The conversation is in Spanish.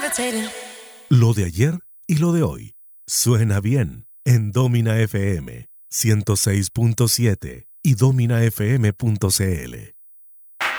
Lo de ayer y lo de hoy suena bien en Domina FM 106.7 y dominafm.cl.